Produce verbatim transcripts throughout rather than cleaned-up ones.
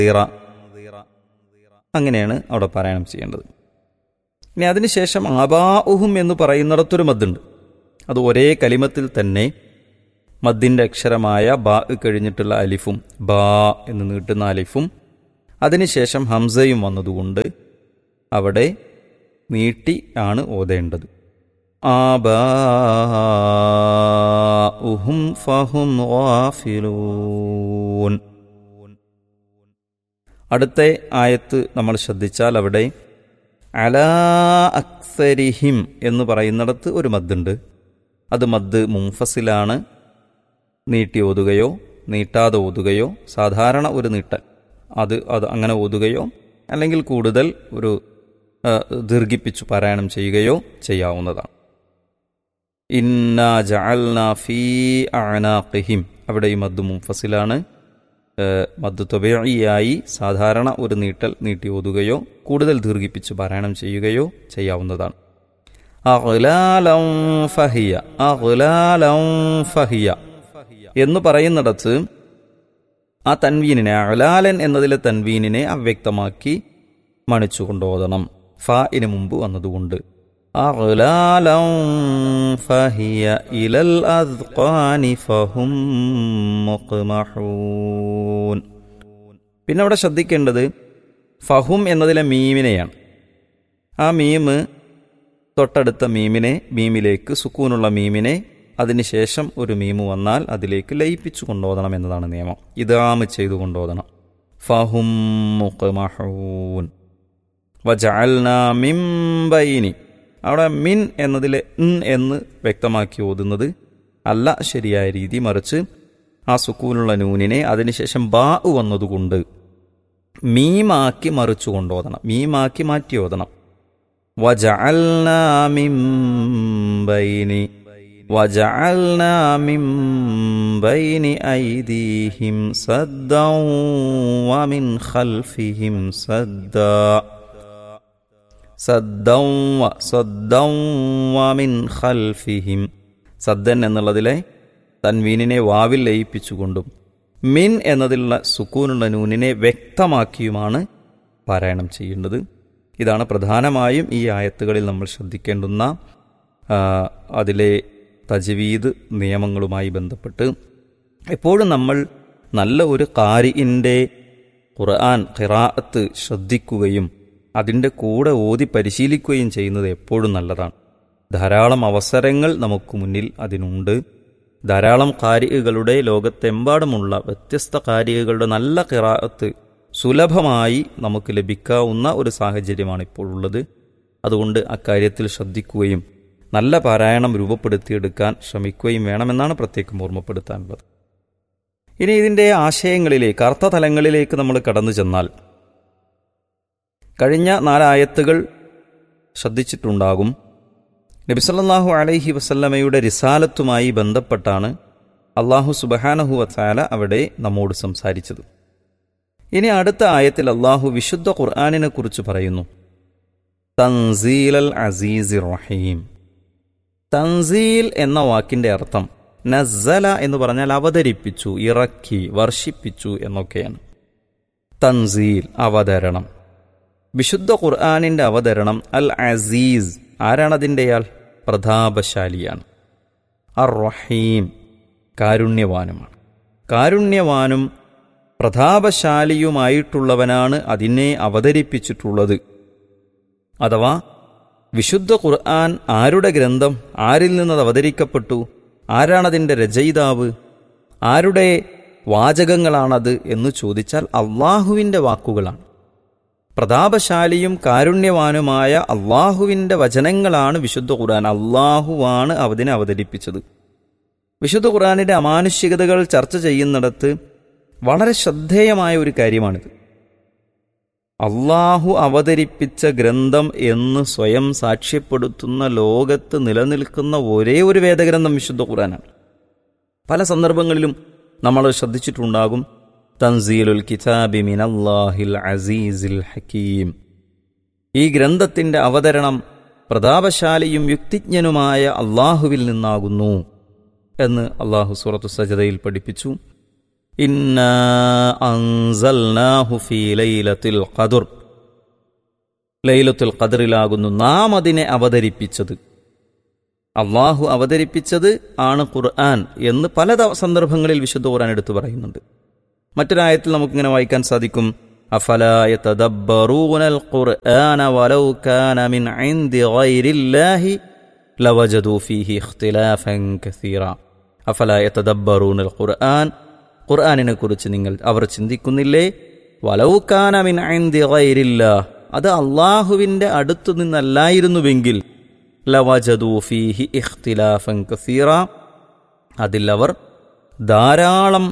അങ്ങനെയാണ് അവിടെ പാരായണം ചെയ്യേണ്ടത്. ഇനി അതിനുശേഷം ആബാഉഹും എന്ന് പറയുന്നിടത്തൊരു മദ്ദുണ്ട്. അത് ഒരേ കലിമത്തിൽ തന്നെ മദ്ദിൻ്റെ അക്ഷരമായ ബാ കഴിഞ്ഞിട്ടുള്ള അലിഫും ബാ എന്ന് നീട്ടുന്ന അലിഫും അതിനുശേഷം ഹംസയും വന്നതുകൊണ്ട് അവിടെ നീട്ടി ആണ് ഓതേണ്ടത്. ആബാഉഹും ഫഹും ഗാഫിലൂൻ. അടുത്ത ആയത്ത് നമ്മൾ ശ്രദ്ധിച്ചാൽ അവിടെ അലാ അക്സരിഹിം എന്ന് പറയുന്നിടത്ത് ഒരു മദ്ദുണ്ട്. അത് മദ് മുൻഫസിലാണ്. നീട്ടി ഓതുകയോ നീട്ടാതെ ഓതുകയോ സാധാരണ ഒരു നീട്ടൽ അത് അത് അങ്ങനെ ഓതുകയോ അല്ലെങ്കിൽ കൂടുതൽ ഒരു ദീർഘിപ്പിച്ചു പാരായണം ചെയ്യുകയോ ചെയ്യാവുന്നതാണ്. ഇന്നാ ജഅൽനാ ഫീ അഅനാഖിഹിം അവിടെ ഈ മദ് മുൻഫസിലാണ്. മദ് തബീഇയായി സാധാരണ ഒരു നീട്ടൽ നീട്ടി ഓതുകയോ കൂടുതൽ ദീർഘിപ്പിച്ച് പാരായണം ചെയ്യുകയോ ചെയ്യാവുന്നതാണ്. അഗ്ലാലൻ ഫഹിയ അഗ്ലാലൻ ഫഹിയ എന്ന് പറയുന്നിടത്ത് ആ തൻവീനിനെ അഗ്ലാലൻ എന്നതിലെ തൻവീനിനെ അവ്യക്തമാക്കി മണിച്ചു കൊണ്ടോതണം. ഫാഇന് മുമ്പ് വന്നതുകൊണ്ട് അഗ്ലാലൻ ഫഹിയ ഇലൽ അദ്ഖാനി ഫഹും മുഖ്മഹൂൻ. പിന്നെ അവിടെ ശ്രദ്ധിക്കേണ്ടത് ഫഹും എന്നതിലെ മീമിനെയാണ്. ആ മീമ് തൊട്ടടുത്ത മീമിനെ മീമിലേക്ക് സുക്കൂനുള്ള മീമിനെ അതിനുശേഷം ഒരു മീമ് വന്നാൽ അതിലേക്ക് ലയിപ്പിച്ചു കൊണ്ടോതണം എന്നതാണ് നിയമം. ഇദാമ് ചെയ്തു കൊണ്ടോതണം. ഫഹും മുഖ്മഹൂൻ വജഅൽനാ മിൻ ബൈനി അവിടെ മിൻ എന്നതിലെ ഇൻ എന്ന് വ്യക്തമാക്കി ഓതുന്നത് അല്ല ശരിയായ രീതി. മറിച്ച് ആ സുക്കൂനുള്ള നൂനിനെ അതിനുശേഷം ബാ വന്നതുകൊണ്ട് മീമാക്കി മറിച്ചു കൊണ്ടോതണം. മീമാക്കി മാറ്റി ഓതണം. വജഅൽനാ മിൻ ബൈനി വജഅൽനാ മിൻ ബൈനി ഐദീഹിം സദ്ദൻ വമിൻ ഖൽഫിഹിം സദ്ദാ സദ്ദൻ വ സദ്ദൻ വമിൻ ഖൽഫിഹിം. സദ്ദൻ എന്നുള്ളതിലെ തൻവീനിനെ വാവിൽ ലയിപ്പിച്ചുകൊണ്ടും മിൻ എന്നതിലുള്ള സുക്കൂനുള്ള നൂനിനെ വ്യക്തമാക്കിയുമാണ് പാരായണം ചെയ്യേണ്ടത്. ഇതാണ് പ്രധാനമായും ഈ ആയത്തുകളിൽ നമ്മൾ ശ്രദ്ധിക്കേണ്ടുന്ന അതിലെ തജ്വീദ് നിയമങ്ങളുമായി ബന്ധപ്പെട്ട്. എപ്പോഴും നമ്മൾ നല്ല ഒരു ഖാരിഇൻ്റെ ഖുർആൻ ഖിറാഅത്ത് ശ്രദ്ധിക്കുകയും അതിൻ്റെ കൂടെ ഓതി പരിശീലിക്കുകയും ചെയ്യുന്നത് എപ്പോഴും നല്ലതാണ്. ധാരാളം അവസരങ്ങൾ നമുക്ക് മുന്നിൽ അതിനുണ്ട്. ധാരാളം ഖാരികളുടെ ലോകത്തെമ്പാടുമുള്ള വ്യത്യസ്ത ഖാരികളുടെ നല്ല ഖിറാഅത്ത് സുലഭമായി നമുക്ക് ലഭിക്കാവുന്ന ഒരു സാഹചര്യമാണ് ഇപ്പോൾ ഉള്ളത്. അതുകൊണ്ട് അക്കാര്യത്തിൽ ശ്രദ്ധിക്കുകയും നല്ല പാരായണം രൂപപ്പെടുത്തിയെടുക്കാൻ ശ്രമിക്കുകയും വേണമെന്നാണ് പ്രത്യേകം ഓർമ്മപ്പെടുത്താനുള്ളത്. ഇനി ഇതിൻ്റെ ആശയങ്ങളിലേക്ക് അർത്ഥതലങ്ങളിലേക്ക് നമ്മൾ കടന്നു ചെന്നാൽ കഴിഞ്ഞ നാലായത്തുകൾ ശ്രദ്ധിച്ചിട്ടുണ്ടാകും. നബി സല്ലല്ലാഹു അലൈഹി വസല്ലമയുടെ റിസാലത്തുമായി ബന്ധപ്പെട്ടാണ് അല്ലാഹു സുബ്ഹാനഹു വ തആല അവിടെ നമ്മോട് സംസാരിച്ചത്. ഇനി അടുത്ത ആയത്തിൽ അല്ലാഹു വിശുദ്ധ ഖുർആനിനെ കുറിച്ച് പറയുന്നു. തൻസീലൽ അസീസിർ റഹീം. തൻസീൽ എന്ന വാക്കിൻ്റെ അർത്ഥം നസ്സല എന്ന് പറഞ്ഞാൽ അവതരിപ്പിച്ചു, ഇറക്കി, വർഷിപ്പിച്ചു എന്നൊക്കെയാണ്. തൻസീൽ അവതരണം. വിശുദ്ധ ഖുർആനിൻ്റെ അവതരണം അൽ അസീസ്. ആരാണതിൻ്റെയാൾ? പ്രതാപശാലിയാണ്. അർ റഹീം കാരുണ്യവാനുമാണ്. കാരുണ്യവാനും പ്രതാപശാലിയുമായിട്ടുള്ളവനാണ് അതിനെ അവതരിപ്പിച്ചിട്ടുള്ളത്. അഥവാ വിശുദ്ധ ഖുർആൻ ആരുടെ ഗ്രന്ഥം? ആരിൽ നിന്നത് അവതരിക്കപ്പെട്ടു? ആരാണതിൻ്റെ രചയിതാവ്? ആരുടെ വാചകങ്ങളാണത് എന്ന് ചോദിച്ചാൽ അള്ളാഹുവിൻ്റെ വാക്കുകളാണ്. പ്രതാപശാലിയും കാരുണ്യവാനുമായ അള്ളാഹുവിൻ്റെ വചനങ്ങളാണ് വിശുദ്ധ ഖുർആൻ. അള്ളാഹുവാണ് അതിനെ അവതരിപ്പിച്ചത്. വിശുദ്ധ ഖുർആനിൻ്റെ അമാനുഷികതകൾ ചർച്ച ചെയ്യുന്നിടത്ത് വളരെ ശ്രദ്ധേയമായ ഒരു കാര്യമാണിത്. അള്ളാഹു അവതരിപ്പിച്ച ഗ്രന്ഥം എന്ന് സ്വയം സാക്ഷ്യപ്പെടുത്തുന്ന ലോകത്ത് നിലനിൽക്കുന്ന ഒരേ ഒരു വേദഗ്രന്ഥം വിശുദ്ധ ഖുർആനാണ്. പല സന്ദർഭങ്ങളിലും നമ്മൾ ശ്രദ്ധിച്ചിട്ടുണ്ടാകും. തൻസീലുൽ കിതാബി മിനല്ലാഹിൽ അസീസിൽ ഹക്കീം. ഈ ഗ്രന്ഥത്തിൻ്റെ അവതരണം പ്രതാപശാലിയും ഇന്നാ അൻസൽനാഹു ഫീ ലൈലത്തുൽ ഖദ്ർ, ലൈലത്തുൽ ഖദ്റിലാകുന്നു നാം അതിനെ അവതരിപ്പിച്ചത്. അള്ളാഹു അവതരിപ്പിച്ചത് ആണ് ഖുർആൻ എന്ന് പല സന്ദർഭങ്ങളിൽ വിശുദ്ധ ഖുർആൻ എടുത്തു പറയുന്നുണ്ട്. മറ്റൊരായത്തിൽ നമുക്കിങ്ങനെ വായിക്കാൻ സാധിക്കും, അഫലാ യതദബ്ബറൂനൽ ഖുർആന വലൗ കാന മിൻ ഇൻദി ഗൈരില്ലാഹി ലവജദൂ ഫീഹി ഇഖ്തിലാഫൻ കസീറ. അഫലാ യതദബ്ബറൂനൽ ഖുർആൻ, ഖുർആനിനെ കുറിച്ച് നിങ്ങൾ അവർ ചിന്തിക്കുന്നില്ലേ? വലൗ കാന മിൻ ഇൻദി ഗൈരില്ലാഹ്, അത് അള്ളാഹുവിൻ്റെ അടുത്തു നിന്നല്ലായിരുന്നുവെങ്കിൽ ലവജദൂ ഫീഹി ഇഖ്തിലാഫൻ കസീറ, അതിൽ അവർ ധാരാളം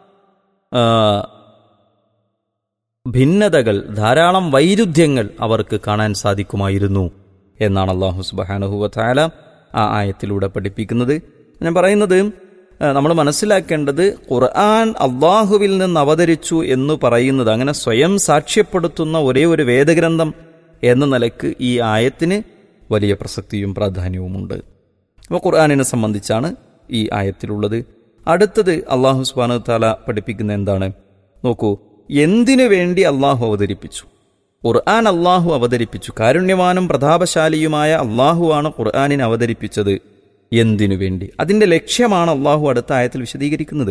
ഭിന്നതകൾ, ധാരാളം വൈരുദ്ധ്യങ്ങൾ അവർക്ക് കാണാൻ സാധിക്കുമായിരുന്നു എന്നാണ് അല്ലാഹു സുബ്ഹാനഹു വ തആല ആ ആയത്തിലൂടെ പഠിപ്പിക്കുന്നത്. ഞാൻ പറയുന്നത് നമ്മൾ മനസ്സിലാക്കേണ്ടത്, ഖുർആൻ അള്ളാഹുവിൽ നിന്ന് അവതരിച്ചു എന്ന് പറയുന്നത്, അങ്ങനെ സ്വയം സാക്ഷ്യപ്പെടുത്തുന്ന ഒരേ ഒരു വേദഗ്രന്ഥം എന്ന നിലക്ക് ഈ ആയത്തിന് വലിയ പ്രസക്തിയും പ്രാധാന്യവുമുണ്ട്. അപ്പോൾ ഖുർആനിനെ സംബന്ധിച്ചാണ് ഈ ആയത്തിലുള്ളത്. അടുത്തത് അള്ളാഹു സുബ്ഹാനഹു വ തആല പഠിപ്പിക്കുന്ന എന്താണ് നോക്കൂ. എന്തിനു വേണ്ടി അള്ളാഹു അവതരിപ്പിച്ചു? ഖുർആൻ അള്ളാഹു അവതരിപ്പിച്ചു. കാരുണ്യവാനും പ്രതാപശാലിയുമായ അള്ളാഹുവാണ് ഖുർആനിനെ അവതരിപ്പിച്ചത്. എന്തിനു വേണ്ടി? അതിന്റെ ലക്ഷ്യമാണ് അള്ളാഹു അടുത്ത ആയത്തിൽ വിശദീകരിക്കുന്നത്.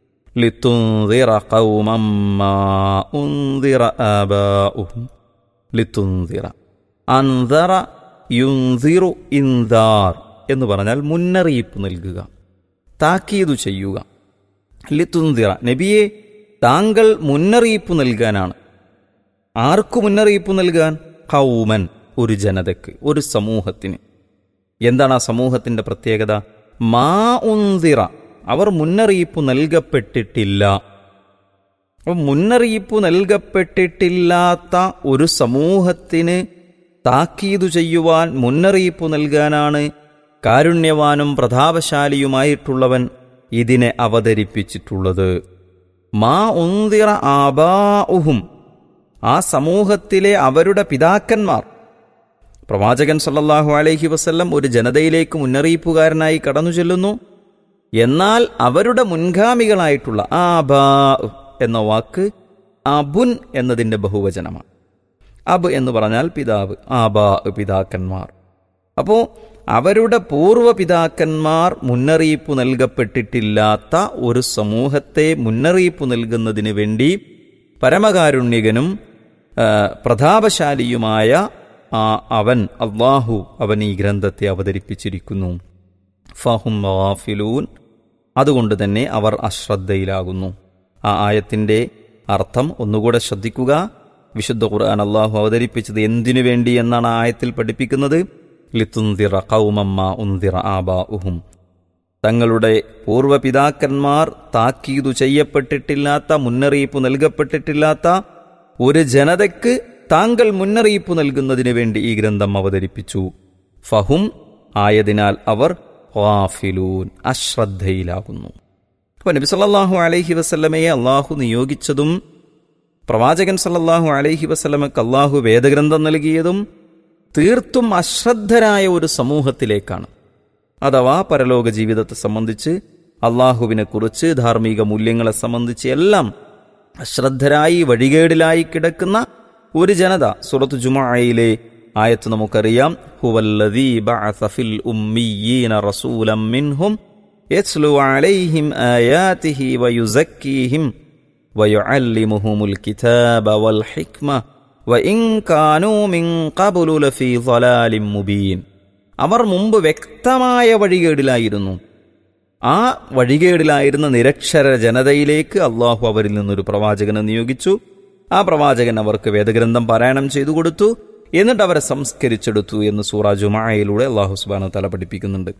ലിതുൻദിറ ഖൗമൻ മാ ഉൻദിറ ആബാഉഹും. ലിതുൻദിറ, അൻദറ യുൻദിറു ഇൻദാർ എന്ന് പറഞ്ഞാൽ മുന്നറിയിപ്പ് നൽകുക, താക്കീതു ചെയ്യുക. ലിതുൻദിറ, നബിയെ താങ്കൾ മുന്നറിയിപ്പ് നൽകാനാണ്. ആർക്കു മുന്നറിയിപ്പ് നൽകാൻ? ഖൗമൻ, ഒരു ജനതയ്ക്ക്, ഒരു സമൂഹത്തിന്. എന്താണ് ആ സമൂഹത്തിന്റെ പ്രത്യേകത? മാ ഉൻദിറ, അവർ മുന്നറിയിപ്പ് നൽകപ്പെട്ടിട്ടില്ല. അപ്പം മുന്നറിയിപ്പ് നൽകപ്പെട്ടിട്ടില്ലാത്ത ഒരു സമൂഹത്തിന് താക്കീതു ചെയ്യുവാൻ, മുന്നറിയിപ്പ് നൽകാനാണ് കാരുണ്യവാനും പ്രതാപശാലിയുമായിട്ടുള്ളവൻ ഇതിനെ അവതരിപ്പിച്ചിട്ടുള്ളത്. മാ ഉൻദിറ ആബാഉഹും, ആ സമൂഹത്തിലെ അവരുടെ പിതാക്കന്മാർ. പ്രവാചകൻ സല്ലല്ലാഹു അലൈഹി വസല്ലം ഒരു ജനതയിലേക്ക് മുന്നറിയിപ്പുകാരനായി കടന്നു ചെല്ലുന്നു. എന്നാൽ അവരുടെ മുൻഗാമികളായിട്ടുള്ള ആബാ എന്ന വാക്ക് അബുൻ എന്നതിൻ്റെ ബഹുവചനമാണ്. അബ് എന്ന് പറഞ്ഞാൽ പിതാവ്, ആബാ പിതാക്കന്മാർ. അപ്പോൾ അവരുടെ പൂർവ്വപിതാക്കന്മാർ മുന്നറിയിപ്പ് നൽകപ്പെട്ടിട്ടില്ലാത്ത ഒരു സമൂഹത്തെ മുന്നറിയിപ്പ് നൽകുന്നതിന് വേണ്ടി പരമകാരുണ്യകനും പ്രതാപശാലിയുമായ ആ അവൻ അല്ലാഹു അവൻ ഈ ഗ്രന്ഥത്തെ അവതരിപ്പിച്ചിരിക്കുന്നു. ഫഹും ഗാഫിലൂൻ, അതുകൊണ്ട് തന്നെ അവർ അശ്രദ്ധയിലാകുന്നു. ആ ആയത്തിൻ്റെ അർത്ഥം ഒന്നുകൂടെ ശ്രദ്ധിക്കുക. വിശുദ്ധ ഖുർആൻ അല്ലാഹു അവതരിപ്പിച്ചത് എന്തിനു വേണ്ടി എന്നാണ് ആ ആയത്തിൽ പഠിപ്പിക്കുന്നത്. ലിതുൻദിറ ഖൗമൻ മാ ഉൻദിറ ആബാഉഹും, തങ്ങളുടെ പൂർവ്വപിതാക്കന്മാർ താക്കീതു ചെയ്യപ്പെട്ടിട്ടില്ലാത്ത, മുന്നറിയിപ്പ് നൽകപ്പെട്ടിട്ടില്ലാത്ത ഒരു ജനതയ്ക്ക് താങ്കൾ മുന്നറിയിപ്പ് നൽകുന്നതിന് വേണ്ടി ഈ ഗ്രന്ഥം അവതരിപ്പിച്ചു. ഫഹും, ആയതിനാൽ അവർ ഗാഫിലൂൻ, അശ്രദ്ധയിലാകുന്നു. അപ്പോൾ നബി സല്ലല്ലാഹു അലൈഹി വസല്ലമയെ അള്ളാഹു നിയോഗിച്ചതും പ്രവാചകൻ സല്ലല്ലാഹു അലൈഹി വസല്ലമക്ക് അള്ളാഹു വേദഗ്രന്ഥം നൽകിയതും തീർത്തും അശ്രദ്ധരായ ഒരു സമൂഹത്തിലേക്കാണ്. അഥവാ പരലോക ജീവിതത്തെ സംബന്ധിച്ച്, അള്ളാഹുവിനെ കുറിച്ച്, ധാർമ്മിക മൂല്യങ്ങളെ സംബന്ധിച്ച് എല്ലാം അശ്രദ്ധരായി വഴികേടിലായി കിടക്കുന്ന ഒരു ജനത. സൂറത്ത് ജുമുഅയിലെ ആയത്ത് നമുക്കറിയാം. ഹുവല്ലദീ ബഅസ ഫിൽ ഉമ്മീയീന റസൂലൻ മിൻഹും യത്ലു അലൈഹിം ആയാതിഹി വയുസക്കീഹിം വയുഅല്ലിമുഹുമുൽ കിതാബ വൽ ഹിക്മ വഇൻ കാനൂ മിൻ ഖബ്ലു ലഫീ ളലാലിൻ മുബീൻ. അവർ മുമ്പ് വ്യക്തമായ വഴികേടിലായിരുന്നു. ആ വഴികേടിലായിരുന്ന നിരക്ഷര ജനതയിലേക്ക് അള്ളാഹു അവരിൽ നിന്നൊരു പ്രവാചകനെ നിയോഗിച്ചു. ആ പ്രവാചകൻ അവർക്ക് വേദഗ്രന്ഥം പാരായണം ചെയ്തു കൊടുത്തു. എന്നിട്ട് അവരെ സംസ്കരിച്ചെടുത്തു എന്ന് സൂറ ജുമുഅയിലൂടെ അള്ളാഹു സുബ്ഹാനഹു തആല പഠിപ്പിക്കുന്നുണ്ട്.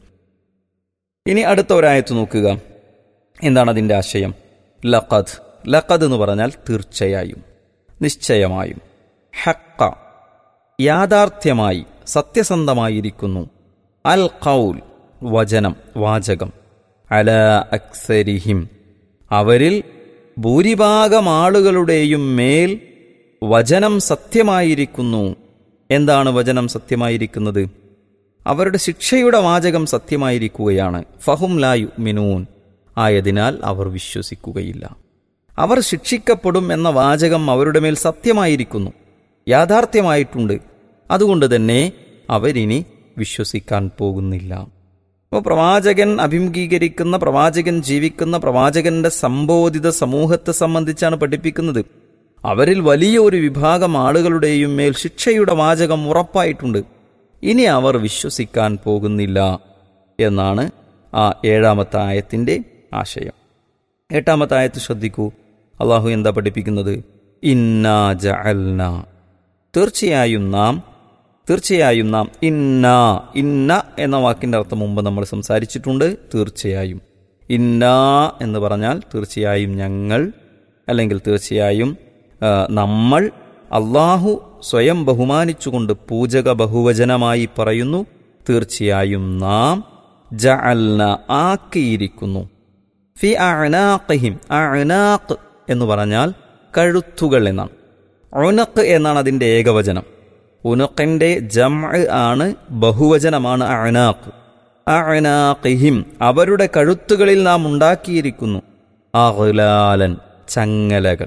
ഇനി അടുത്ത ഒരായത്ത് നോക്കുക. എന്താണ് അതിൻ്റെ ആശയം? ലഖദ്. ലഖദ് എന്ന് പറഞ്ഞാൽ തീർച്ചയായും, നിശ്ചയമായും. ഹഖ, യാഥാർത്ഥ്യമായി, സത്യസന്ധമായിരിക്കുന്നു. അൽ ഖൗൽ, വചനം, വാചകം. അലാ അക്സരിഹിം, അവരിൽ ഭൂരിഭാഗം ആളുകളുടെയും മേൽ വചനം സത്യമായിരിക്കുന്നു. എന്താണ് വചനം സത്യമായിരിക്കുന്നത്? അവരുടെ ശിക്ഷയുടെ വാചകം സത്യമായിരിക്കുകയാണ്. ഫഹും ലാ യുഅ്മിനൂൻ, ആയതിനാൽ അവർ വിശ്വസിക്കുകയില്ല. അവർ ശിക്ഷിക്കപ്പെടും എന്ന വാചകം അവരുടെ മേൽ സത്യമായിരിക്കുന്നു, യാഥാർത്ഥ്യമായിട്ടുണ്ട്. അതുകൊണ്ട് തന്നെ അവരിനി വിശ്വസിക്കാൻ പോകുന്നില്ല. അപ്പോൾ പ്രവാചകൻ അഭിമുഖീകരിക്കുന്ന, പ്രവാചകൻ ജീവിക്കുന്ന, പ്രവാചകന്റെ സംബോധിത സമൂഹത്തെ സംബന്ധിച്ചാണ് പഠിപ്പിക്കുന്നത്. അവരിൽ വലിയ ഒരു വിഭാഗം ആളുകളുടെയും മേൽ ശിക്ഷയുടെ വാചകം ഉറപ്പായിട്ടുണ്ട്. ഇനി അവർ വിശ്വസിക്കാൻ പോകുന്നില്ല എന്നാണ് ആ ഏഴാമത്തെ ആയത്തിൻ്റെ ആശയം. എട്ടാമത്തെ ആയത്ത് ശ്രദ്ധിക്കൂ. അള്ളാഹു എന്താ പഠിപ്പിക്കുന്നത്? ഇന്നാ ജഅൽന, തീർച്ചയായും നാം, തീർച്ചയായും നാം. ഇന്ന ഇന്ന എന്ന വാക്കിൻ്റെ അർത്ഥം മുമ്പ് നമ്മൾ സംസാരിച്ചിട്ടുണ്ട്. തീർച്ചയായും, ഇന്ന എന്ന് പറഞ്ഞാൽ തീർച്ചയായും ഞങ്ങൾ, അല്ലെങ്കിൽ തീർച്ചയായും നമ്മൾ. അള്ളാഹു സ്വയം ബഹുമാനിച്ചുകൊണ്ട് പൂജക ബഹുവചനമായി പറയുന്നു, തീർച്ചയായും നാം ജഅൽന ആക്കിയിരിക്കുന്നു. ഫി അഅനാഖിഹിം, അഅനാഖ് എന്ന് പറഞ്ഞാൽ കഴുത്തുകൾ എന്നാണ്. ഉനഖ് എന്നാണ് അതിൻ്റെ ഏകവചനം. ഉനഖിൻ്റെ ജംഅ് ആണ്, ബഹുവചനമാണ് അഅനാഖ്. അഅനാഖിഹിം, അവരുടെ കഴുത്തുകളിൽ നാം ഉണ്ടാക്കിയിരിക്കുന്നു. അഗ്ലാലൻ, ചങ്ങലകൾ.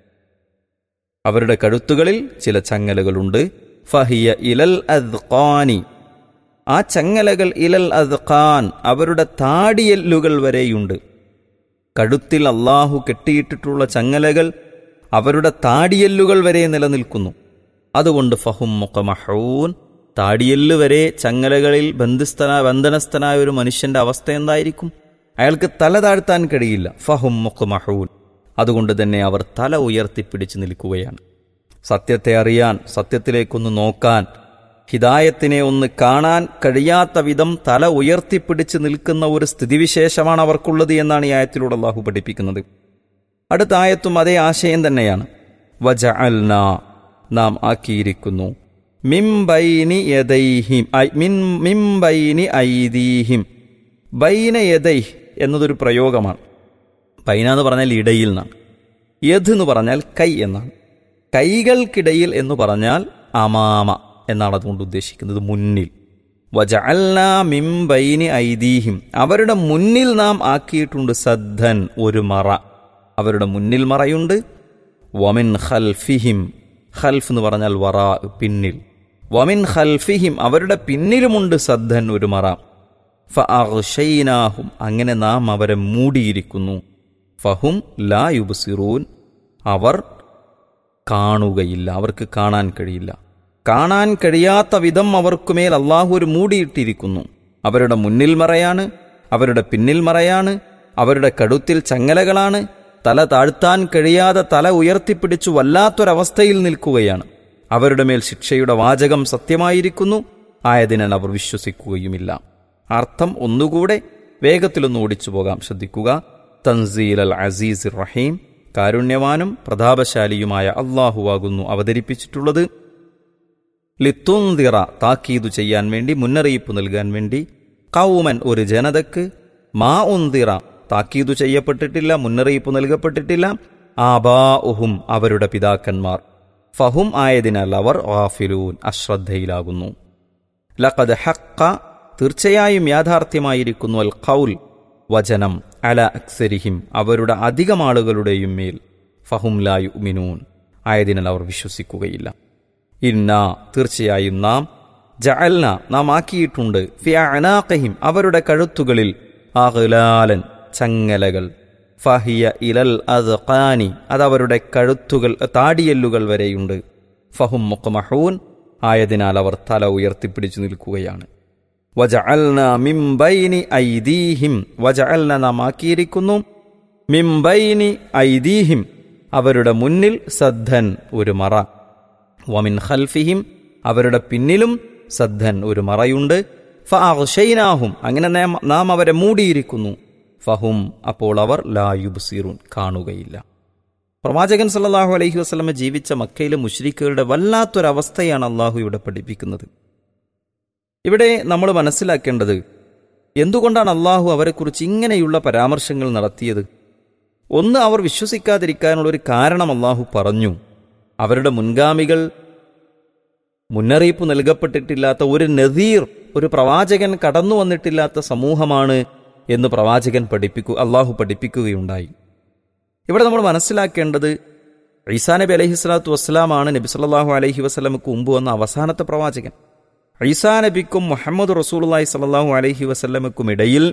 അവരുടെ കഴുത്തുകളിൽ ചില ചങ്ങലകളുണ്ട്. ഫഹിയ ഇലൽ അദ്ഖാനി, ആ ചങ്ങലകൾ ഇലൽ അദ്ഖാൻ, അവരുടെ താടിയെല്ലുകൾ വരെയുണ്ട്. കഴുത്തിൽ അള്ളാഹു കെട്ടിയിട്ടിട്ടുള്ള ചങ്ങലകൾ അവരുടെ താടിയെല്ലുകൾ വരെ നിലനിൽക്കുന്നു. അതുകൊണ്ട് ഫഹും മുഖമഹൂൻ, താടിയെല്ല് വരെ ചങ്ങലകളിൽ ബന്ധസ്ഥന ബന്ധനസ്ഥനായ ഒരു മനുഷ്യന്റെ അവസ്ഥ എന്തായിരിക്കും? അയാൾക്ക് തല താഴ്ത്താൻ കഴിയില്ല. ഫഹും മുഖമഹൂൻ, അതുകൊണ്ട് തന്നെ അവർ തല ഉയർത്തിപ്പിടിച്ച് നിൽക്കുകയാണ്. സത്യത്തെ അറിയാൻ, സത്യത്തിലേക്കൊന്ന് നോക്കാൻ, ഹിദായത്തിനെ ഒന്ന് കാണാൻ കഴിയാത്ത വിധം തല ഉയർത്തിപ്പിടിച്ച് നിൽക്കുന്ന ഒരു സ്ഥിതിവിശേഷമാണ് അവർക്കുള്ളത് എന്നാണ് ഈ ആയത്തിലൂടെ അല്ലാഹു പഠിപ്പിക്കുന്നത്. അടുത്ത ആയത്തും അതേ ആശയം തന്നെയാണ്. വജഅൽന, നാം ആക്കിയിരിക്കുന്നു. മിൻ ബൈനി യദൈഹിം, മിൻ ബൈനി ഐദീഹിം. ബൈന യദൈഹ് എന്നതൊരു പ്രയോഗമാണ്. ബൈന എന്ന് പറഞ്ഞാൽ ഇടയിൽ എന്നാണ്. യദ് എന്ന് പറഞ്ഞാൽ കൈ എന്നാണ്. കൈകൾക്കിടയിൽ എന്ന് പറഞ്ഞാൽ അമാമ എന്നാണ് അതുകൊണ്ട് ഉദ്ദേശിക്കുന്നത്, മുന്നിൽ. വജഅൽന മിൻ ബൈനി ഐദീഹിം, അവരുടെ മുന്നിൽ നാം ആക്കിയിട്ടുണ്ട് സദ്ദൻ, ഒരു മറ. അവരുടെ മുന്നിൽ മറയുണ്ട്. വമിൻ ഖൽഫിഹിം, ഖൽഫ് എന്ന് പറഞ്ഞാൽ വറാ, പിന്നിൽ. വമിൻ ഖൽഫിഹിം, അവരുടെ പിന്നിലുമുണ്ട് സദ്ദൻ, ഒരു മറ. ഫഅഗ്ശൈനാഹും, അങ്ങനെ നാം അവരെ മൂടിയിരിക്കുന്നു. ഫഹും ലാ യുബ്സിറൂൻ, അവർ കാണുകയില്ല, അവർക്ക് കാണാൻ കഴിയില്ല. കാണാൻ കഴിയാത്ത വിധം അവർക്കുമേൽ അള്ളാഹു ഒരു മൂടിയിട്ടിരിക്കുന്നു. അവരുടെ മുന്നിൽ മറയാണ്, അവരുടെ പിന്നിൽ മറയാണ്, അവരുടെ കഴുത്തിൽ ചങ്ങലകളാണ്. തല താഴ്ത്താൻ കഴിയാതെ തല ഉയർത്തിപ്പിടിച്ചു വല്ലാത്തൊരവസ്ഥയിൽ നിൽക്കുകയാണ്. അവരുടെ മേൽ ശിക്ഷയുടെ വാചകം സത്യമായിരിക്കുന്നു. ആയതിനാൽ അവർ വിശ്വസിക്കുകയുമില്ല. അർത്ഥം ഒന്നുകൂടെ വേഗത്തിലൊന്ന് ഓടിച്ചു പോകാം, ശ്രദ്ധിക്കുക. തൻസീൽ അൽ അസീസ് റഹീം, കാരുണ്യവാനും പ്രതാപശാലിയുമായ അള്ളാഹുവാകുന്നു അവതരിപ്പിച്ചിട്ടുള്ളത്. ലിത്തുന്ദിറ, താക്കീതു ചെയ്യാൻ വേണ്ടി, മുന്നറിയിപ്പ് നൽകാൻ വേണ്ടി. ഖൗമൻ, ഒരു ജനതക്ക്. മാ ഉന്ദിറ, താക്കീതു ചെയ്യപ്പെട്ടിട്ടില്ല, മുന്നറിയിപ്പ് നൽകപ്പെട്ടിട്ടില്ല. ആബാഉഹും, അവരുടെ പിതാക്കന്മാർ. ഫഹും, ആയതിനാൽ അവർ. ഗാഫിലൂൻ, അശ്രദ്ധയിലാകുന്നു. ലഖദ് ഹഖ്ഖ, തീർച്ചയായും യാഥാർത്ഥ്യമായിരിക്കുന്നു. അൽ ഖൗൽ, വചനം. അല അക്സരിഹിം, അവരുടെ അധികം ആളുകളുടെയും മേൽ. ഫഹും ലാ യുഅ്മിനൂൻ, ആയതിനാൽ അവർ വിശ്വസിക്കുകയില്ല. ഇന്ന, തീർച്ചയായും നാം. ജഅൽന, നാം ആക്കിയിട്ടുണ്ട്. ഫി അഅനാഖിഹിം, അവരുടെ കഴുത്തുകളിൽ. അഗ്ലാലൻ, ചങ്ങലകൾ. ഫഹിയ ഇലൽ അദ്ഖാനി, അതവരുടെ കഴുത്തുകൾ, താടിയെല്ലുകൾ വരെയുണ്ട്. ഫഹും മുഖ്മഹൂൻ, ആയതിനാൽ അവർ തല ഉയർത്തിപ്പിടിച്ചു നിൽക്കുകയാണ്. വജഅൽന മിൻ ബൈനി ഐദീഹിം, വജഅൽന, നാം ആക്കിയിരിക്കുന്നു. മിൻ ബൈനി ഐദീഹിം, അവരുടെ മുന്നിൽ. സദ്ദൻ, ഒരു മറ. വമിൻ ഖൽഫിഹിം, അവരുടെ പിന്നിലും. സദ്ദൻ, ഒരു മറയുണ്ട്. ഫഅഗ്ശൈനാഹും, അങ്ങനെ നാം അവരെ മൂടിയിരിക്കുന്നു. ഫഹും, അപ്പോൾ അവർ. ലാ യുബ്സിറൂൻ, കാണുകയില്ല. പ്രവാചകൻ സല്ലല്ലാഹു അലൈഹി വസല്ലമ ജീവിച്ച മക്കയിലെ മുശ്രിക്കുകളുടെ വല്ലാത്തൊരവസ്ഥയാണ് അള്ളാഹു ഇവിടെ പഠിപ്പിക്കുന്നത്. ഇവിടെ നമ്മൾ മനസ്സിലാക്കേണ്ടത്, എന്തുകൊണ്ടാണ് അള്ളാഹു അവരെക്കുറിച്ച് ഇങ്ങനെയുള്ള പരാമർശങ്ങൾ നടത്തിയത്? ഒന്ന്, അവർ വിശ്വസിക്കാതിരിക്കാനുള്ളൊരു കാരണം അള്ളാഹു പറഞ്ഞു. അവരുടെ മുൻഗാമികൾ, മുന്നറിയിപ്പ് നൽകപ്പെട്ടിട്ടില്ലാത്ത ഒരു നദീർ, ഒരു പ്രവാചകൻ കടന്നു വന്നിട്ടില്ലാത്ത സമൂഹമാണ് എന്ന് പ്രവാചകൻ പഠിപ്പിക്കു അള്ളാഹു പഠിപ്പിക്കുകയുണ്ടായി. ഇവിടെ നമ്മൾ മനസ്സിലാക്കേണ്ടത് ഈസാ നബി അലൈഹി സ്വലാത്തു വസ്സലാമാണ് നബി സല്ലല്ലാഹു അലൈഹി വസല്ലമക്ക് മുമ്പ് വന്ന അവസാനത്തെ പ്രവാചകൻ. ഈസാ നബിക്കും മുഹമ്മദ് റസൂലുള്ളാഹി സ്വല്ലല്ലാഹു അലൈഹി വസല്ലമക്കും ഇടയിൽ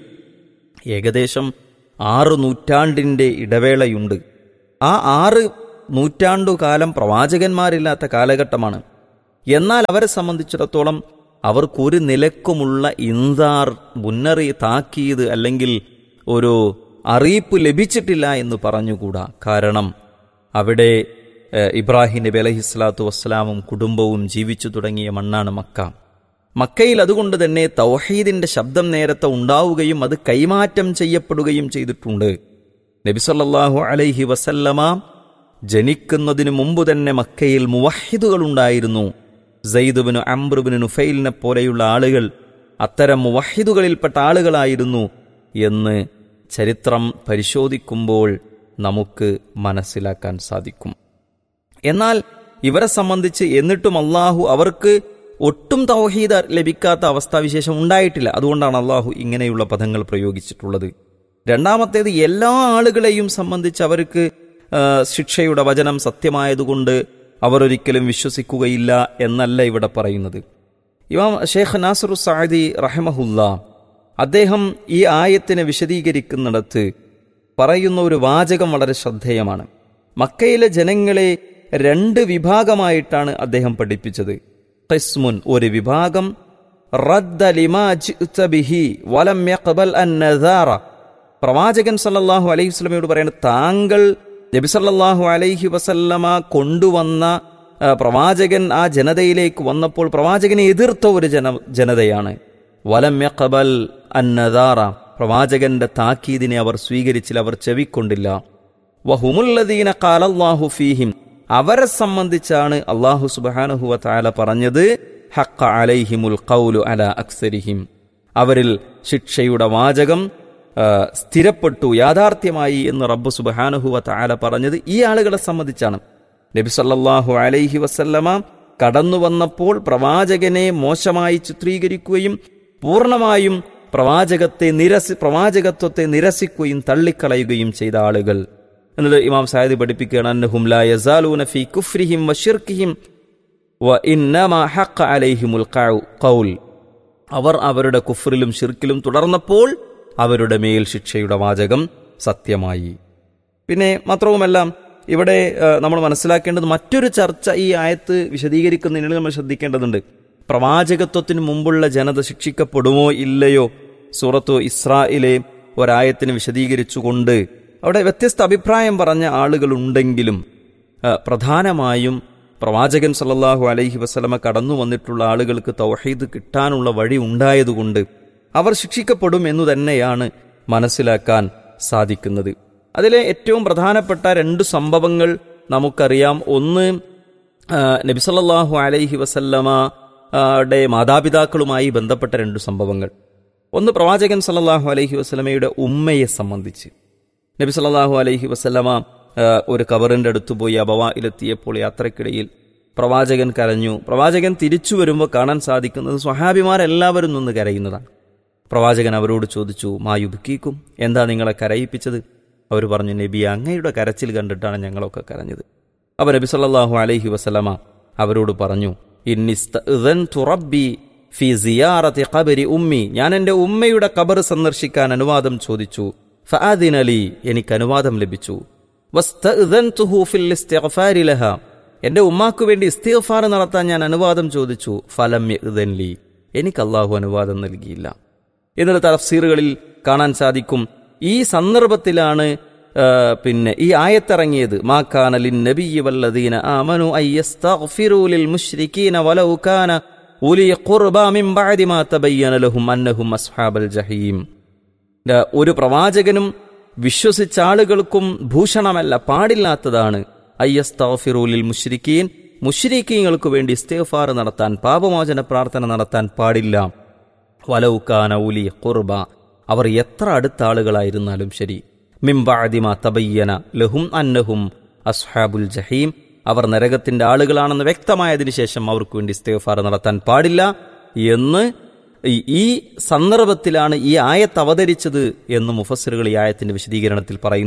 ഏകദേശം ആറ് നൂറ്റാണ്ടിൻ്റെ ഇടവേളയുണ്ട്. ആ ആറ് നൂറ്റാണ്ടുകാലം പ്രവാചകന്മാരില്ലാത്ത കാലഘട്ടമാണ്. എന്നാൽ അവരെ സംബന്ധിച്ചിടത്തോളം അവർക്കൊരു നിലക്കുമുള്ള ഇൻദാർ, മുന്നറി, താക്കീത് അല്ലെങ്കിൽ ഒരു അറിയിപ്പ് ലഭിച്ചിട്ടില്ല എന്ന് പറഞ്ഞുകൂടാ. കാരണം അവിടെ ഇബ്രാഹിം നബി അലൈഹിസ്സലാത്തു വസ്സലാമും കുടുംബവും ജീവിച്ചു തുടങ്ങിയ മണ്ണാണ് മക്ക. മക്കയിൽ അതുകൊണ്ട് തന്നെ തൗഹീദിന്റെ ശബ്ദം നേരത്തെ ഉണ്ടാവുകയും അത് കൈമാറ്റം ചെയ്യപ്പെടുകയും ചെയ്തിട്ടുണ്ട്. നബി സല്ലല്ലാഹു അലൈഹി വസല്ലമ ജനിക്കുന്നതിനു മുമ്പ് തന്നെ മക്കയിൽ മുവഹിദുകൾ ഉണ്ടായിരുന്നു. സയ്യിദ് ഇബ്നു അംർ ഇബ്നു നുഫൈലിനെ പോലെയുള്ള ആളുകൾ അത്തരം മുവഹിദുകളിൽപ്പെട്ട ആളുകളായിരുന്നു എന്ന് ചരിത്രം പരിശോധിക്കുമ്പോൾ നമുക്ക് മനസ്സിലാക്കാൻ സാധിക്കും. എന്നാൽ ഇവരെ സംബന്ധിച്ച് എന്നിട്ടും അള്ളാഹു അവർക്ക് ഒട്ടും തൗഹീദ് ലഭിക്കാത്ത അവസ്ഥാവിശേഷം ഉണ്ടായിട്ടില്ല. അതുകൊണ്ടാണ് അള്ളാഹു ഇങ്ങനെയുള്ള പദങ്ങൾ പ്രയോഗിച്ചിട്ടുള്ളത്. രണ്ടാമത്തേത്, എല്ലാ ആളുകളെയും സംബന്ധിച്ച് അവർക്ക് ശിക്ഷയുടെ വചനം സത്യമായതുകൊണ്ട് അവർ ഒരിക്കലും വിശ്വസിക്കുകയില്ല എന്നല്ല ഇവിടെ പറയുന്നത്. ഇമാം ഷെയ്ഖ് നാസിറു സഅദി റഹിമഹുല്ലാ അദ്ദേഹം ഈ ആയത്തിനെ വിശദീകരിക്കുന്നിടത്ത് പറയുന്ന ഒരു വാചകം വളരെ ശ്രദ്ധേയമാണ്. മക്കയിലെ ജനങ്ങളെ രണ്ട് വിഭാഗമായിട്ടാണ് അദ്ദേഹം പഠിപ്പിച്ചത്. ഖിസ്മുൻ, ഒരു വിഭാഗം, റദ്ദ ലിമാ ജിഅ്ത ബിഹി വലം യഖ്ബൽ അൻ-നദാറ, പ്രവാചകൻ സല്ലല്ലാഹു അലൈഹി വസല്ലമയോട് പറയുന്നത് താങ്കൾ നബി സല്ലല്ലാഹു അലൈഹി വസല്ലമ കൊണ്ടുവന്ന പ്രവാചകൻ ആ ജനതയിലേക്ക് വന്നപ്പോൾ പ്രവാചകനെ എതിർത്ത ഒരു ജന ജനതയാണ്. വലം യഖ്ബൽ അൻ-നദാറ, പ്രവാചകന്റെ താക്കീദിനെ അവർ സ്വീകരിച്ചില്ല, അവർ ചെവിക്കൊണ്ടില്ല. വഹുമുല്ലദീന ഖാലല്ലാഹു ഫീഹിം, അവരെ സംബന്ധിച്ചാണ് അല്ലാഹു സുബ്ഹാനഹു വ തആല പറഞ്ഞത് ഹഖ്ഖ അലൈഹിമുൽ ഖൗലു അലാ അക്സരിഹിം, അവരിൽ ശിക്ഷയുടെ വാചകം സ്ഥിരപ്പെട്ടു, യാഥാർത്ഥ്യമായി എന്ന് റബ്ബ് സുബ്ഹാനഹു വ തആല പറഞ്ഞത് ഈ ആളുകളെ സംബന്ധിച്ചാണ്. നബി സല്ലല്ലാഹു അലൈഹി വസല്ലമ കടന്നു വന്നപ്പോൾ പ്രവാചകനെ മോശമായി ചിത്രീകരിക്കുകയും പൂർണ്ണമായും പ്രവാചകത്തെ നിരസി പ്രവാചകത്വത്തെ നിരസിക്കുകയും തള്ളിക്കളയുകയും ചെയ്ത ആളുകൾ എന്നത് ഇമാം സഅദി പഠിപ്പിക്കുകയാണ്. അന്നഹും ലാ യസാലൂന ഫീ കുഫ്രിഹിം വശിർക്കിഹിം വഇന്നമാ ഹഖ്ഖ അലൈഹിമുൽ ഖൗൽ, അവർ അവരുടെ കുഫ്റിലും ശിർക്കിലും തുടർന്നപ്പോൾ അവരുടെ മേൽ ശിക്ഷയുടെ വാചകം സത്യമായി. പിന്നെ മാത്രവുമല്ല ഇവിടെ നമ്മൾ മനസ്സിലാക്കേണ്ടത് മറ്റൊരു ചർച്ച ഈ ആയത്ത് വിശദീകരിക്കുന്നതിന് നമ്മൾ ശ്രദ്ധിക്കേണ്ടതുണ്ട്. പ്രവാചകത്വത്തിന് മുമ്പുള്ള ജനത ശിക്ഷിക്കപ്പെടുമോ ഇല്ലയോ? സൂറത്തു ഇസ്രായിലെ ഒരായത്തിന് വിശദീകരിച്ചുകൊണ്ട് അവിടെ വ്യത്യസ്ത അഭിപ്രായം പറഞ്ഞ ആളുകളുണ്ടെങ്കിലും പ്രധാനമായും പ്രവാചകൻ സല്ലല്ലാഹു അലൈഹി വസല്ലമ കടന്നു വന്നിട്ടുള്ള ആളുകൾക്ക് തൗഹീദ് കിട്ടാനുള്ള വഴി ഉണ്ടായതുകൊണ്ട് അവർ ശിക്ഷിക്കപ്പെടും എന്നു തന്നെയാണ് മനസ്സിലാക്കാൻ സാധിക്കുന്നത്. അതിലെ ഏറ്റവും പ്രധാനപ്പെട്ട രണ്ട് സംഭവങ്ങൾ നമുക്കറിയാം. ഒന്ന്, നബി സല്ലല്ലാഹു അലൈഹി വസല്ലമയുടെ മാതാപിതാക്കളുമായി ബന്ധപ്പെട്ട രണ്ട് സംഭവങ്ങൾ. ഒന്ന്, പ്രവാചകൻ സല്ലല്ലാഹു അലൈഹി വസല്ലമയുടെ ഉമ്മയെ സംബന്ധിച്ച്. നബി സല്ലല്ലാഹു അലൈഹി വസല്ലമ ഒരു ഖബറിന്റെ അടുത്ത് പോയി അബവായിലെത്തിയപ്പോൾ യാത്രക്കിടയിൽ പ്രവാചകൻ കരഞ്ഞു. പ്രവാചകൻ തിരിച്ചു വരുമ്പോൾ കാണാൻ സാധിക്കുന്നത് സ്വഹാബിമാരെല്ലാവരും നിന്ന് കരയുന്നതാണ്. പ്രവാചകൻ അവരോട് ചോദിച്ചു, മായുബ്കീക്കും, എന്താ നിങ്ങളെ കരയിപ്പിച്ചത്? അവർ പറഞ്ഞു, നബി, അങ്ങയുടെ കരച്ചിൽ കണ്ടിട്ടാണ് ഞങ്ങളൊക്കെ കരഞ്ഞത്. അപ്പോൾ നബി സല്ലല്ലാഹു അലൈഹി വസല്ലമ അവരോട് പറഞ്ഞു, ഇന്നിസ്തഅ്ദൻതു റബ്ബി ഫീ സിയാറത്തി ഖബരി ഉമ്മി, ഞാൻ എൻ്റെ ഉമ്മയുടെ ഖബർ സന്ദർശിക്കാൻ അനുവാദം ചോദിച്ചു. ഫഅദിന ലി, എനിക്ക് അനുവാദം ലഭിച്ചു. വസ്തഅ്ദൻതുഹു ഫിൽ ഇസ്തിഗ്ഫാരി ലഹാ, എൻ്റെ ഉമ്മാക്ക് വേണ്ടി ഇസ്തിഗ്ഫാർ നടത്താൻ ഞാൻ അനുവാദം ചോദിച്ചു. ഫലം യഅ്ദൻ ലി, എനിക്ക് അല്ലാഹു അനുവാദം നൽകിയില്ല. എന്നുള്ള തഫ്സീറുകളിൽ കാണാൻ സാധിക്കും. ഈ സന്ദർഭത്തിലാണ് പിന്നെ ഈ ആയത്തിറങ്ങിയത്. മാ കാന ലിന്നബിയ്യി വല്ലദീന ആമനു അയ്യസ്തഗ്ഫിറൂ ലിൽ മുശ്രികീന വലൗ കാന ഉലി ഖുർബാ മിൻ ബഅദി മാ തബയ്യന ലഹും അന്നഹും അസ്ഹാബൽ ജഹീം. ഒരു പ്രവാചകനും വിശ്വസിച്ച ആളുകൾക്കും ഭൂഷണമല്ല, പാടില്ലാത്തതാണ് അയ്യസ്തഗ്ഫിറൂ ലിൽ മുശ്രികീൻ, മുശ്രിക്കീങ്ങൾക്ക് വേണ്ടി ഇസ്തിഗ്ഫാർ നടത്താൻ, പാപമോചന പ്രാർത്ഥന നടത്താൻ പാടില്ല. വലൗ കാന ഉലി ഖുർബ, അവർ എത്ര അടുത്ത ആളുകളായിരുന്നാലും ശരി. മിൻ ബഅദി മാ തബയ്യന ലഹും അന്നഹും അസ്ഹാബുൽ ജഹീം, അവർ നരകത്തിന്റെ ആളുകളാണെന്ന് വ്യക്തമായതിനു ശേഷം അവർക്ക് വേണ്ടി ഇസ്തിഗ്ഫാർ നടത്താൻ പാടില്ല എന്ന് ഈ സന്ദർഭത്തിലാണ് ഈ ആയത്ത് അവതരിച്ചത് എന്ന് മുഫസ്സിറുകൾ ഈ ആയത്തിന്റെ വിശദീകരണത്തിൽ പറയുന്നത്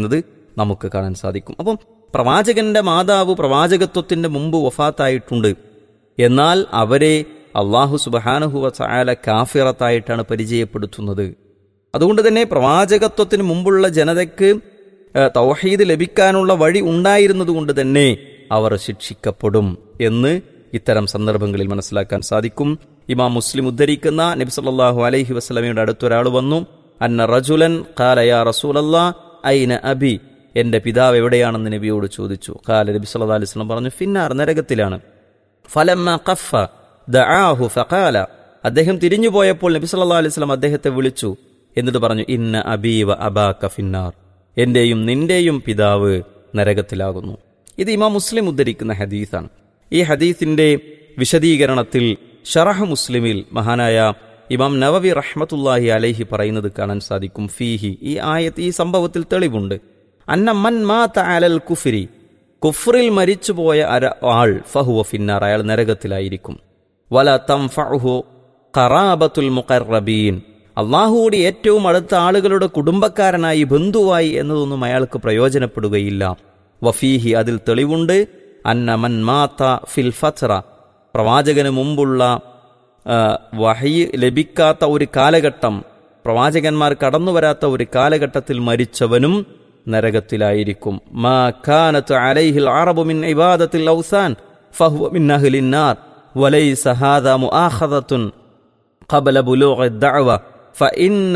നമുക്ക് കാണാൻ സാധിക്കും. അപ്പം പ്രവാചകന്റെ മാതാവ് പ്രവാചകത്വത്തിന്റെ മുമ്പ് വഫാത്തായിട്ടുണ്ട്. എന്നാൽ അവരെ അള്ളാഹു സുബ്ഹാനഹു വ തആല കാഫിറത്തായിട്ടാണ് പരിചയപ്പെടുത്തുന്നത്. അതുകൊണ്ട് തന്നെ പ്രവാചകത്വത്തിന് മുമ്പുള്ള ജനതയ്ക്ക് തൗഹീദ് ലഭിക്കാനുള്ള വഴി ഉണ്ടായിരുന്നതുകൊണ്ട് തന്നെ അവർ ശിക്ഷിക്കപ്പെടും എന്ന് ഇത്തരം സന്ദർഭങ്ങളിൽ മനസ്സിലാക്കാൻ സാധിക്കും. ഇമാം മുസ്ലിം ഉദ്ധരിക്കുന്ന നബി സല്ലല്ലാഹു അലൈഹി വസല്ലമയുടെ അടുത്തൊരാൾ വന്നു. അന്ന റജുലൻ ഖാല യാ റസൂലല്ലാഹ് ഐന അബി, എന്റെ പിതാവ് എവിടെയാണെന്ന് നബിയോട് ചോദിച്ചു. ഖാല, നബി സല്ലല്ലാഹു അലൈഹി വസല്ലം പറഞ്ഞു, ഫിന്നാർ, നരകത്തിലാണ്. ഫലമ്മ ഖഫ ദആഹു ഫഖാല, അദ്ദേഹം തിരിഞ്ഞുപോയപ്പോൾ നബി സല്ലല്ലാഹു അലൈഹി വസല്ലം അദ്ദേഹത്തെ വിളിച്ചു. എന്നിട്ട് പറഞ്ഞു, ഇന്ന അബീ വ അബാക ഫിന്നാർ, എന്റെയും നിന്റെയും പിതാവ് നരകത്തിലാകുന്നു. ഇത് ഇമാം മുസ്ലിം ഉദ്ധരിക്കുന്ന ഹദീസാണ്. ഈ ഹദീസിന്റെ വിശദീകരണത്തിൽ ശറഹ് മുസ്ലിമിൽ മഹാനായ ഇമാം നവവി റഹ്മത്തുള്ളാഹി അലൈഹി പറയുന്നത് കാണാൻ സാധിക്കും. ഫീഹി, ഈ ആയത്ത്, ഈ സംഭവത്തിൽ തെളിവുണ്ട്. അന്ന മൻ മാത അലൽ കുഫ്രി, കുഫ്റിൽ മരിച്ചുപോയ ആൾ ഫഹുവ ഫിന്നാർ, അയാൾ നരകത്തിലായിരിക്കും. വല തൻഫഉഹു ഖറാബത്തുൽ മുഖറബീൻ, അള്ളാഹുവോട് ഏറ്റവും അടുത്ത ആളുകളുടെ കുടുംബക്കാരനായി, ബന്ധുവായി എന്നതൊന്നും അയാൾക്ക് പ്രയോജനപ്പെടുകയില്ല. വഫീഹി, അതിൽ തെളിവുണ്ട്. അന്ന മൻ മാത ഫിൽ ഫത്ര, പ്രവാചകന് മുമ്പുള്ള വഹി ലഭിക്കാത്ത ഒരു കാലഘട്ടം, പ്രവാചകന്മാർ കടന്നുവരാത്ത ഒരു കാലഘട്ടത്തിൽ മരിച്ചവനും നരകത്തിലായിരിക്കും. മാ കാനത് അലൈഹിൽ അറബു മിൻ ഇബാദത്തിൽ ഔസാൻ ഫഹുവ മിൻ അഹ്ലിൻ നാർ വലൈസ ഹാദാ മുആഖദത്തുൻ ഖബല ബുലൂഗി ദഅവ ഫഇന്ന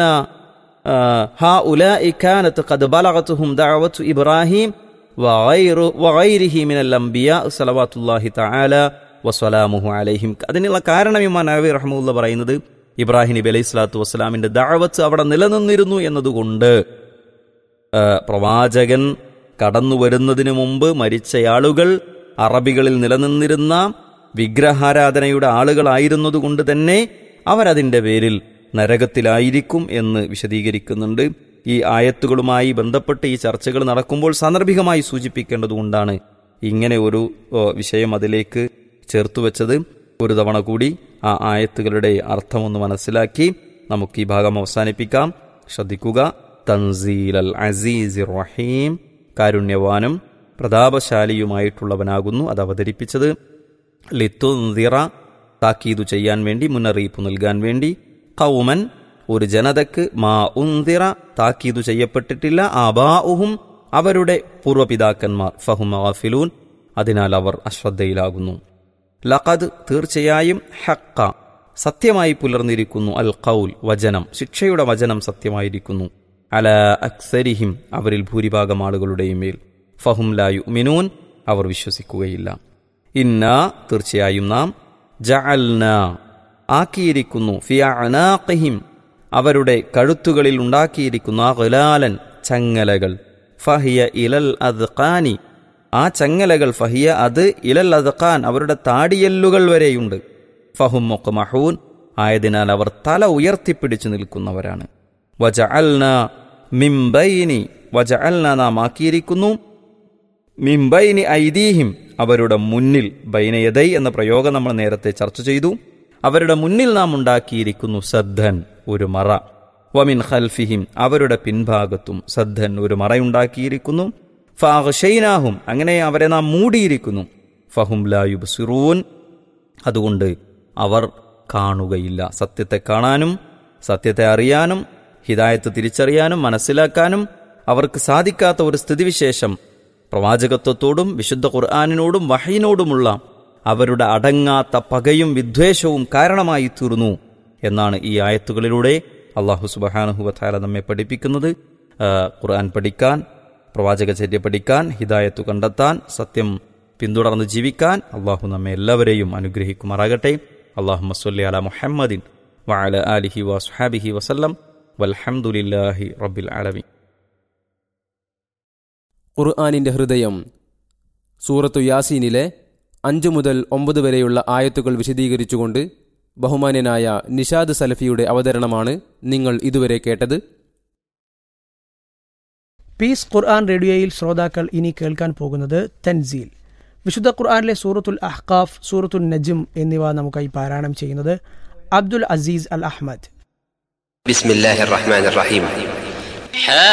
ഹഉലാഇ കാനത് ഖദ് ബലഗതുഹും ദഅവതു ഇബ്രാഹിം വഗൈറു വഗൈരിഹി മിനൽ അംബിയാ സ്വല്ലല്ലാഹു തആല വസ്സലാമുഹു അലൈഹിം. അതിനുള്ള കാരണം ഇമാം നവവി റഹ്മത്തുള്ളാഹി പറയുന്നത്, ഇബ്രാഹിം നബി അലൈഹി സ്വലാത്തു വസ്സലാമിന്റെ ദഅവത്ത് അവിടെ നിലനിന്നിരുന്നു എന്നതുകൊണ്ട് പ്രവാചകൻ കടന്നു വരുന്നതിന് മുമ്പ് മരിച്ചയാളുകൾ അറബികളിൽ നിലനിന്നിരുന്ന വിഗ്രഹാരാധനയുടെ ആളുകളായിരുന്നതുകൊണ്ട് തന്നെ അവരതിൻ്റെ പേരിൽ നരകത്തിലായിരിക്കും എന്ന് വിശദീകരിക്കുന്നുണ്ട്. ഈ ആയത്തുകളുമായി ബന്ധപ്പെട്ട് ഈ ചർച്ചകൾ നടക്കുമ്പോൾ സാന്ദർഭികമായി സൂചിപ്പിക്കേണ്ടതുകൊണ്ടാണ് ഇങ്ങനെ ഒരു വിഷയം അതിലേക്ക് ചേർത്തുവെച്ചത്. ഒരു തവണ കൂടി ആ ആയത്തുകളുടെ അർത്ഥമൊന്ന് മനസ്സിലാക്കി നമുക്ക് ഈ ഭാഗം അവസാനിപ്പിക്കാം. ശ്രദ്ധിക്കുക. തൻസീലൽ അസീസിർ റഹീം, കാരുണ്യവാനും പ്രതാപശാലിയുമായിട്ടുള്ളവനാകുന്നു അത് അവതരിപ്പിച്ചത്. ലിത്തുൻദിറ, താക്കീതു ചെയ്യാൻ വേണ്ടി, മുന്നറിയിപ്പ് നൽകാൻ വേണ്ടി. ഖൗമൻ, ഒരു ജനതക്ക്, മാ ഉൻദിറ, താക്കീതു ചെയ്യപ്പെട്ടിട്ടില്ല, ആബാഉഹും, അവരുടെ പൂർവ്വപിതാക്കന്മാർ, ഫഹും ഗാഫിലൂൻ, അതിനാൽ അവർ അശ്രദ്ധയിലാകുന്നു. ലഖദ്, തീർച്ചയായും, ഹഖ, സത്യമായി പുലർന്നിരിക്കുന്നു, അൽ ഖൗൽ, വചനം, ശിക്ഷയുടെ വചനം സത്യമായിരിക്കുന്നു, അല അക്സരിഹിം, അവരിൽ ഭൂരിഭാഗം ആളുകളുടെയും മേൽ, ഫഹും ലാ യുഅ്മിനൂൻ, അവർ വിശ്വസിക്കുകയില്ല. ഇന്ന, തീർച്ചയായും നാം, ജഅൽന, ആക്കിയിരിക്കുന്നു, ഫി അനാഖിഹിം, അവരുടെ കഴുത്തുകളിൽ ഉണ്ടാക്കിയിരിക്കുന്ന, ഗലാലൻ, ചങ്ങലകൾ, ഫഹിയ ഇലൽ അദ്ഖാനി, ആ ചങ്ങലകൾ, ഫഹിയ, അത്, ഇലൽ അദ്ഖാൻ, അവരുടെ താടിയെല്ലുകൾ വരെയുണ്ട്, ഫഹും മുഖ്മഹൂൻ, ആയതിനാൽ അവർ തല ഉയർത്തിപ്പിടിച്ചു നിൽക്കുന്നവരാണ്. വജഅൽന മിംബൈനി, വജഅൽന, നാം ആക്കിയിരിക്കുന്നു, മിംബൈനി ഐദീഹിം, അവരുടെ മുന്നിൽ, ബൈനയദൈ എന്ന പ്രയോഗം നമ്മൾ നേരത്തെ ചർച്ച ചെയ്തു. അവരുടെ മുന്നിൽ നാം ഉണ്ടാക്കിയിരിക്കുന്നു സദ്ദൻ, ഒരു മറ. വമിൻ ഖൽഫിഹിം, അവരുടെ പിൻഭാഗത്തും സദ്ദൻ, ഒരു മറയുണ്ടാക്കിയിരിക്കുന്നു. ഫഅഗ്ശൈനാഹും, അങ്ങനെ അവരെ നാം മൂടിയിരിക്കുന്നു. ഫഹും ലാ യുബ്സിറൂൻ, അതുകൊണ്ട് അവർ കാണുകയില്ല. സത്യത്തെ കാണാനും സത്യത്തെ അറിയാനും ഹിദായത്ത് തിരിച്ചറിയാനും മനസ്സിലാക്കാനും അവർക്ക് സാധിക്കാത്ത ഒരു സ്ഥിതിവിശേഷം പ്രവാചകത്വത്തോടും വിശുദ്ധ ഖുർആനിനോടും വഹയിനോടുമുള്ള അവരുടെ അടങ്ങാത്ത പകയും വിദ്വേഷവും കാരണമായി തീർന്നു എന്നാണ് ഈ ആയത്തുകളിലൂടെ അല്ലാഹു സുബ്ഹാനഹു വ തആല നമ്മെ പഠിപ്പിക്കുന്നത്. ഖുർആൻ പഠിക്കാൻ, പ്രവാചകചര്യ പഠിക്കാൻ, ഹിദായത്ത് കണ്ടെത്താൻ, സത്യം പിന്തുടർന്ന് ജീവിക്കാൻ അള്ളാഹു നമ്മെ എല്ലാവരെയും അനുഗ്രഹിക്കുമാറാകട്ടെ. അല്ലാഹുമ്മ സ്വല്ലി അലാ മുഹമ്മദിൻ വഅലാ ആലിഹി വസ്ഹബിഹി വസല്ലം വൽഹംദുലില്ലാഹി റബ്ബിൽ ആലമീൻ. ഖുർആനിന്റെ ഹൃദയം സൂറത്തു യാസീനിലെ അഞ്ചു മുതൽ ഒമ്പത് വരെയുള്ള ആയത്തുകൾ വിശദീകരിച്ചുകൊണ്ട് ബഹുമാന്യനായ നിഷാദ് സലഫിയുടെ അവതരണമാണ് നിങ്ങൾ ഇതുവരെ കേട്ടത്. പീസ് ഖുർആൻ റേഡിയോയിൽ ശ്രോതാക്കൾ ഇനി കേൾക്കാൻ പോകുന്നത് തൻസീൽ. വിശുദ്ധ ഖുർആനിലെ സൂറത്തുൽ അഹ്ഖാഫ്, സൂറത്തുൽ നജ്ം എന്നിവ നമുക്കായി പാരായണം ചെയ്യുന്നത് അബ്ദുൽ അസീസ് അൽ അഹ്മദ്. ബിസ്മില്ലാഹിർ റഹ്മാനിർ റഹീം.